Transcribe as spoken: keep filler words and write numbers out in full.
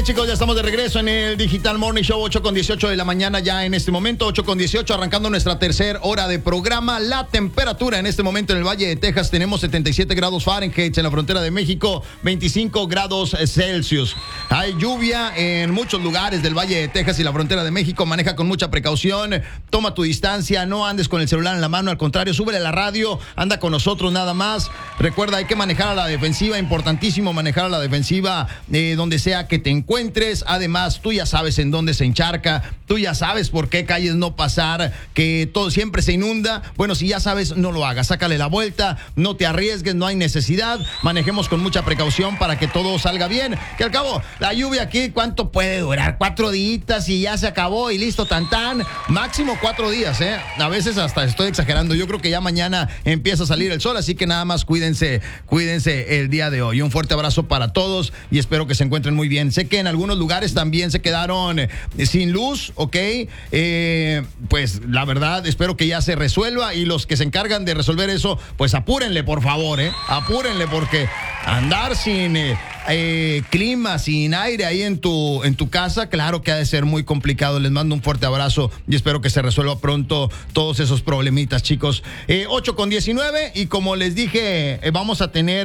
bien, chicos, ya estamos de regreso en el Digital Morning Show, ocho con dieciocho de la mañana ya en este momento, ocho con dieciocho, arrancando nuestra tercera hora de programa. La temperatura en este momento en el Valle de Texas tenemos setenta y siete grados Fahrenheit, en la frontera de México veinticinco grados Celsius. Hay lluvia en muchos lugares del Valle de Texas y la frontera de México. Maneja con mucha precaución, toma tu distancia, no andes con el celular en la mano, al contrario, súbele a la radio, anda con nosotros nada más. Recuerda, hay que manejar a la defensiva, importantísimo manejar a la defensiva eh, donde sea que te encuentres. Además, tú ya sabes en dónde se encharca, tú ya sabes por qué calles no pasar, que todo siempre se inunda. Bueno, si ya sabes, no lo hagas, sácale la vuelta, no te arriesgues, no hay necesidad. Manejemos con mucha precaución para que todo salga bien, que al cabo, la lluvia aquí, ¿cuánto puede durar? Cuatro días y ya se acabó y listo, tan tan, máximo cuatro días, ¿eh? A veces hasta estoy exagerando, yo creo que ya mañana empieza a salir el sol, así que nada más cuídense, cuídense el día de hoy. Un fuerte abrazo para todos y espero que se encuentren muy bien. Sé que en algunos lugares también se quedaron eh, sin luz, ¿ok? Eh, pues la verdad, espero que ya se resuelva y los que se encargan de resolver eso, pues apúrenle, por favor, ¿eh? Apúrenle porque andar sin eh, eh, clima, sin aire ahí en tu, en tu casa, claro que ha de ser muy complicado. Les mando un fuerte abrazo y espero que se resuelva pronto todos esos problemitas, chicos. Eh, ocho con diecinueve y como les dije, eh, vamos a tener